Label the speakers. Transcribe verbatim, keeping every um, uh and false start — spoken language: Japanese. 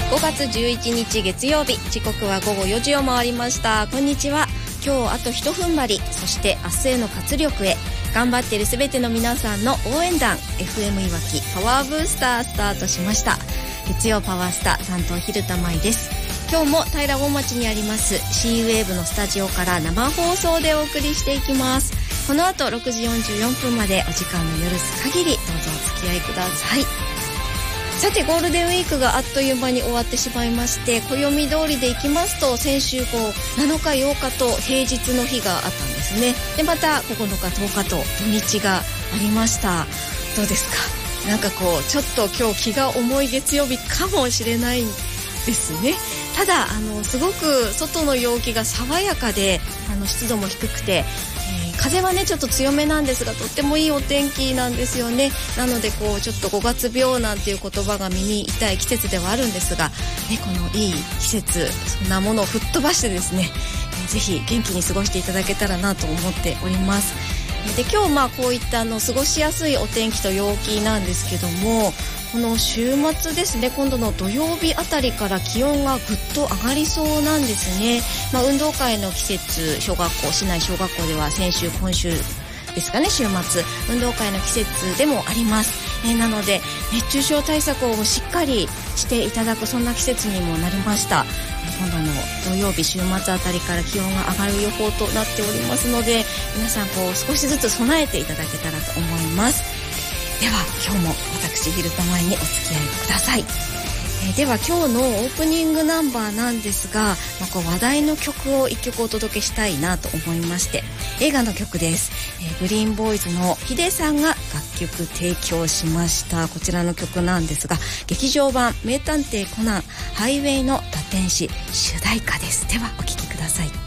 Speaker 1: ごがつじゅういちにち月曜日、時刻はごごよじを回りました。こんにちは。今日あとひとふんばり、そして明日への活力へ、頑張っているすべての皆さんの応援団 エフエム いわきパワーブースタースタートしました。月曜パワースタ担当蛭田舞です。今日も平大町にあります シーウェーブのスタジオから生放送でお送りしていきます。この後ろくじよんじゅうよんぷんまでお時間の許す限りどうぞお付き合いください。さて、ゴールデンウィークがあっという間に終わってしまいまして、暦通りでいきますと先週こうなのかようかと平日の日があったんですね。でまたここのかとおかと土日がありました。どうですか？なんかこうちょっと今日気が重い月曜日かもしれないんですね。ただあのすごく外の陽気が爽やかで、あの湿度も低くて、えー、風はねちょっと強めなんですが、とってもいいお天気なんですよね。なのでこうちょっとごがつ病なんていう言葉が耳痛い季節ではあるんですが、ね、このいい季節、そんなものを吹っ飛ばしてですね、えー、ぜひ元気に過ごしていただけたらなと思っております。で今日まあこういったあの過ごしやすいお天気と陽気なんですけども、この週末ですね、今度の土曜日あたりから気温がぐっと上がりそうなんですね。まあ、運動会の季節、小学校、市内小学校では先週今週ですかね、週末運動会の季節でもあります。えー、なので熱中症対策をしっかりしていただく、そんな季節にもなりました。えー、今度の土曜日週末あたりから気温が上がる予報となっておりますので、皆さんこう少しずつ備えていただけたらと思います。では今日も私蛭田舞にお付き合いください。えー、では今日のオープニングナンバーなんですが、まあ、こう話題の曲をいっきょくお届けしたいなと思いまして、映画の曲です。えー、グリーンボーイズのヒデさんが楽曲提供しましたこちらの曲なんですが、劇場版名探偵コナンハイウェイの堕天使主題歌です。ではお聴きください。